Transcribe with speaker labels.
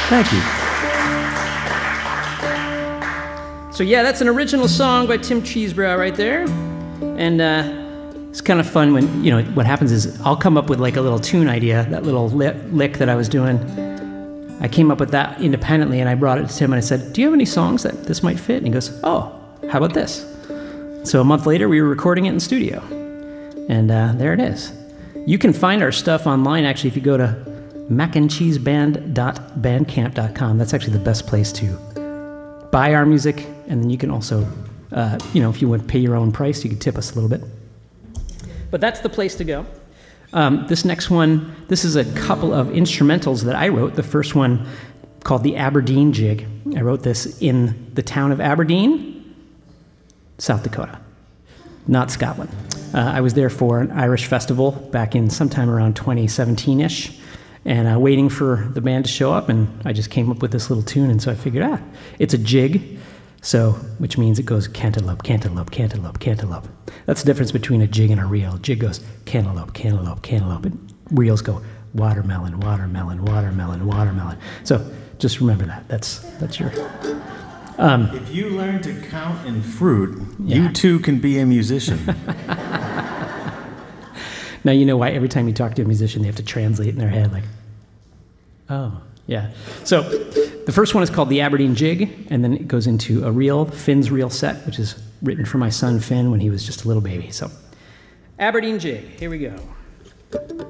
Speaker 1: Thank you.
Speaker 2: So yeah, that's an original song by Tim Cheesebrow right there. And it's kind of fun when, you know, what happens is I'll come up with like a little tune idea, that little lick that I was doing. I came up with that independently and I brought it to Tim and I said, do you have any songs that this might fit? And he goes, oh, how about this? So a month later, we were recording it in studio. And there it is. You can find our stuff online, actually, if you go to macandcheeseband.bandcamp.com. That's actually the best place to buy our music. And then you can also, you know, if you want to pay your own price, you can tip us a little bit. But that's the place to go. This next one, this is a couple of instrumentals that I wrote. The first one called the Aberdeen Jig. I wrote this in the town of Aberdeen, South Dakota, not Scotland. I was there for an Irish festival back in sometime around 2017-ish, and waiting for the band to show up, and I just came up with this little tune, and so I figured, it's a jig, so, which means it goes cantaloupe, cantaloupe, cantaloupe, cantaloupe. That's the difference between a jig and a reel. A jig goes cantaloupe, cantaloupe, cantaloupe, and reels go watermelon, watermelon, watermelon, watermelon. So just remember that. That's your...
Speaker 1: if you learn to count in fruit, you too can be a musician.
Speaker 2: Now you know why every time you talk to a musician, they have to translate in their head, like, oh, yeah. So the first one is called the Aberdeen Jig, and then it goes into a reel, Finn's Reel Set, which is written for my son Finn when he was just a little baby. So Aberdeen Jig, here we go.